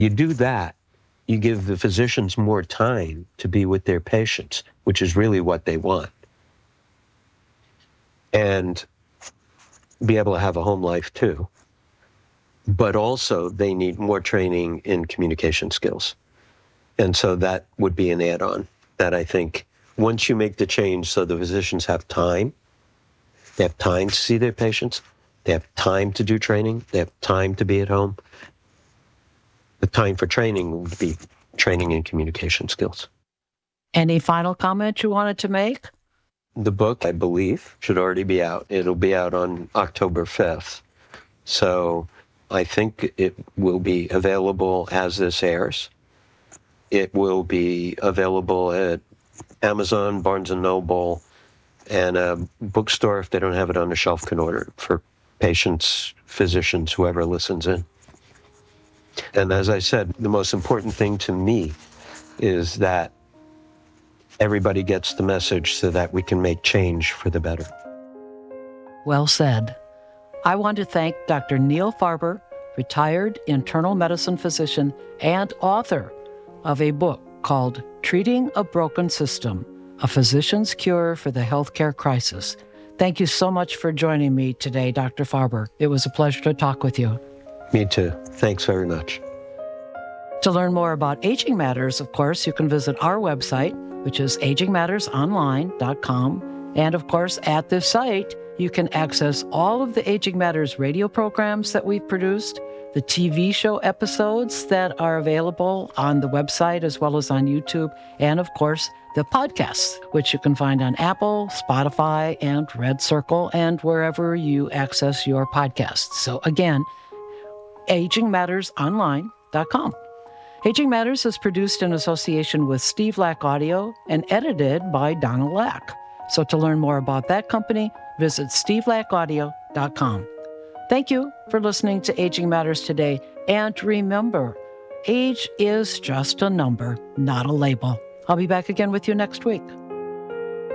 You do that, you give the physicians more time to be with their patients, which is really what they want, and be able to have a home life too. But also they need more training in communication skills. And so that would be an add-on that I think once you make the change so the physicians have time, they have time to see their patients, they have time to do training, they have time to be at home. The time for training would be training in communication skills. Any final comment you wanted to make? The book, I believe, should already be out. It'll be out on October 5th. So I think it will be available as this airs. It will be available at Amazon, Barnes & Noble, and a bookstore, if they don't have it on the shelf, can order it for patients, physicians, whoever listens in. And as I said, the most important thing to me is that everybody gets the message so that we can make change for the better. Well said. I want to thank Dr. Neil Farber, retired internal medicine physician and author of a book called Treating a Broken System, A Physician's Cure for the Healthcare Crisis. Thank you so much for joining me today, Dr. Farber. It was a pleasure to talk with you. Me too. Thanks very much. To learn more about Aging Matters, of course, you can visit our website, which is agingmattersonline.com. And of course, at this site, you can access all of the Aging Matters radio programs that we've produced, the TV show episodes that are available on the website as well as on YouTube, and of course, the podcasts, which you can find on Apple, Spotify, and Red Circle, and wherever you access your podcasts. So again, agingmattersonline.com. Aging Matters is produced in association with Steve Lack Audio and edited by Donna Lack. So to learn more about that company, visit stevelackaudio.com. Thank you for listening to Aging Matters today. And remember, age is just a number, not a label. I'll be back again with you next week.